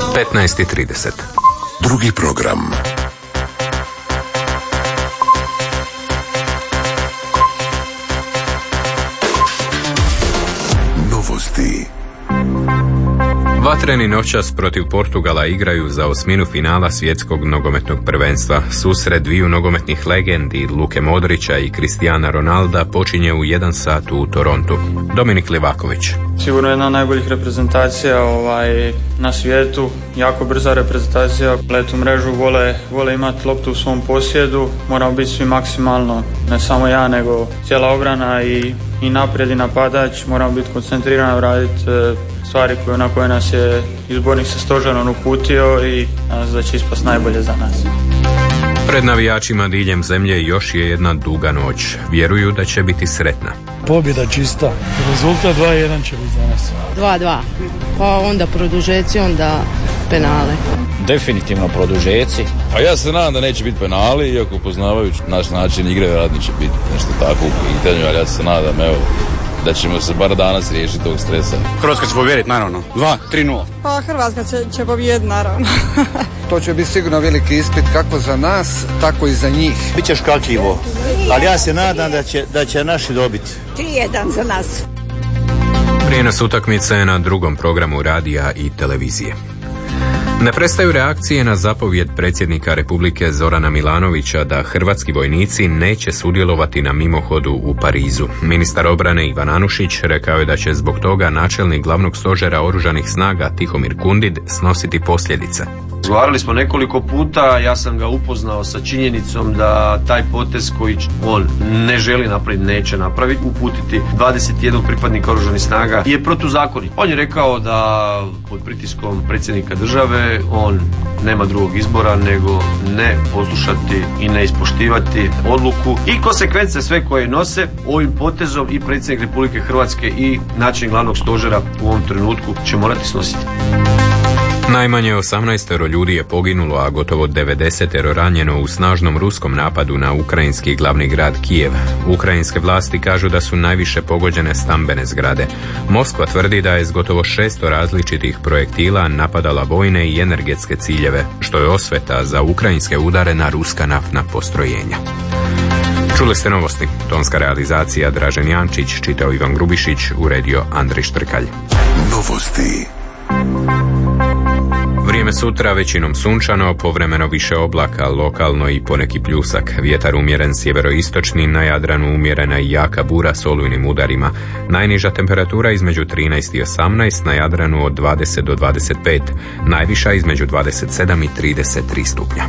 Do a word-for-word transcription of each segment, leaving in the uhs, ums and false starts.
petnaest i trideset. Drugi program. Novosti. Vatreni noćas protiv Portugala igraju za osminu finala svjetskog nogometnog prvenstva. Susret dviju nogometnih legendi Luke Modrića i Cristiana Ronalda počinje u jedan sat u Torontu. Dominik Livaković. Sigurno jedna od najboljih reprezentacija ovaj, na svijetu, jako brza reprezentacija, letu mrežu, vole, vole imati loptu u svom posjedu, moramo biti svi maksimalno, ne samo ja nego cijela obrana i, i naprijed i napadač, moramo biti koncentrirani, raditi stvari koje, na koje nas je izbornik sa stožerom uputio i nadam se da će ispast najbolje za nas. Pred navijačima diljem zemlje još je jedna duga noć. Vjeruju da će biti sretna. Pobjeda čista. Rezultat dva jedan će biti za nas. dva dva. Pa onda produžeci, onda penale. Definitivno produžeci. A ja se nadam da neće biti penali, iako poznavajući naš način igre, vjerojatno će biti nešto tako u pitanju, ali ja se nadam, evo, da ćemo se bar danas riješiti tog stresa. Hrvatska će pobjediti, naravno. dva tri nula. Pa Hrvatska će, će pobjediti, naravno. To će biti sigurno veliki ispit kako za nas, tako i za njih. Biće škakljivo, ali ja se nadam da će, da će naši dobiti. tri jedan za nas. Prijenos utakmice na drugom programu radija i televizije. Ne prestaju reakcije na zapovjed predsjednika Republike Zorana Milanovića da hrvatski vojnici neće sudjelovati na mimohodu u Parizu. Ministar obrane Ivan Anušić rekao je da će zbog toga načelnik glavnog stožera oružanih snaga Tihomir Kundid snositi posljedice. Razgovarali smo nekoliko puta, ja sam ga upoznao sa činjenicom da taj potez koji on ne želi napraviti, neće napraviti, uputiti dvadeset jedan pripadnika oružanih snaga je protuzakonit. On je rekao da pod pritiskom predsjednika države on nema drugog izbora nego ne poslušati i ne ispoštivati odluku i konsekvence sve koje nose ovim potezom i predsjednik Republike Hrvatske i načelnik glavnog stožera u ovom trenutku će morati snositi. Najmanje osamnaestero ljudi je poginulo, a gotovo devedesetero ranjeno u snažnom ruskom napadu na ukrajinski glavni grad Kijev. Ukrajinske vlasti kažu da su najviše pogođene stambene zgrade. Moskva tvrdi da je s gotovo šesto različitih projektila napadala vojne i energetske ciljeve, što je osveta za ukrajinske udare na ruska naftna postrojenja. Čuli ste novosti. Tonska realizacija Dražen Jančić, čitao Ivan Grubišić, uredio Andrej Štrkalj. Novosti. Vrijeme sutra većinom sunčano, povremeno više oblaka, lokalno i poneki pljusak. Vjetar umjeren sjeveroistočni, na Jadranu umjerena i jaka bura s olujnim udarima. Najniža temperatura između trinaest i osamnaest, na Jadranu od dvadeset do dvadeset pet. Najviša između dvadeset sedam i trideset tri stupnja.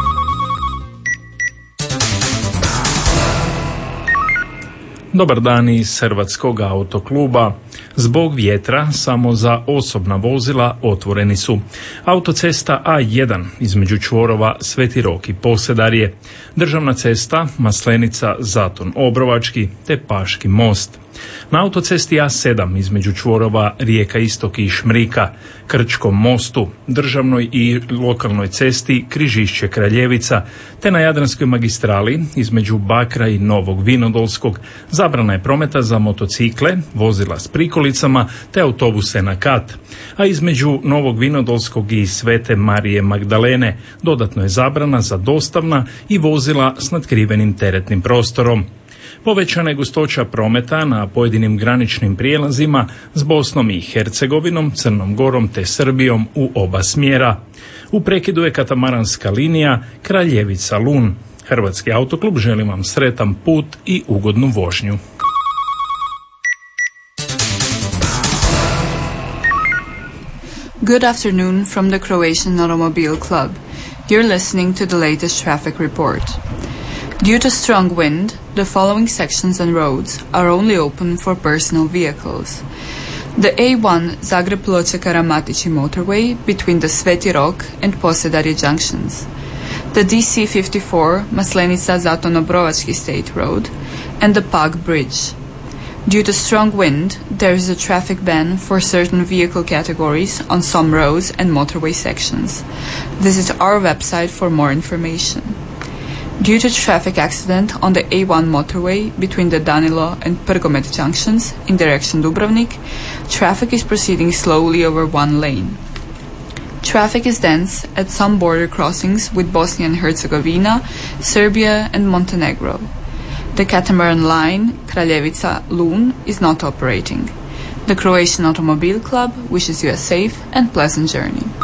Dobar dan iz Hrvatskog autokluba. Zbog vjetra samo za osobna vozila otvoreni su autocesta A jedan između čvorova Sveti Rok i Posedarje, državna cesta Maslenica Zaton Obrovački te Paški most. Na autocesti A sedam između čvorova Rijeka Istok i Šmrika, Krčkom mostu, državnoj i lokalnoj cesti Križišće Kraljevica, te na Jadranskoj magistrali između Bakra i Novog Vinodolskog zabrana je prometa za motocikle, vozila s prikolicama te autobuse na kat, a između Novog Vinodolskog i Svete Marije Magdalene dodatno je zabrana za dostavna i vozila s natkrivenim teretnim prostorom. Povećana je gustoća prometa na pojedinim graničnim prijelazima s Bosnom i Hercegovinom, Crnom Gorom te Srbijom u oba smjera. U prekidu je katamaranska linija Kraljevica-Lun. Hrvatski autoklub želi vam sretan put i ugodnu vožnju. Good afternoon from the Croatian Automobile Club. You're listening to the latest traffic report. Due to strong wind, the following sections and roads are only open for personal vehicles. The A one Zagreb-Ploče-Karamatići motorway between the Sveti Rok and Posedarje junctions. The D C fifty-four Maslenica-Zaton-Obrovački State Road and the Pag Bridge. Due to strong wind, there is a traffic ban for certain vehicle categories on some roads and motorway sections. Visit our website for more information. Due to traffic accident on the A one motorway between the Danilo and Prgomet junctions in direction Dubrovnik, traffic is proceeding slowly over one lane. Traffic is dense at some border crossings with Bosnia and Herzegovina, Serbia and Montenegro. The catamaran line Kraljevica-Lun is not operating. The Croatian Automobile Club wishes you a safe and pleasant journey.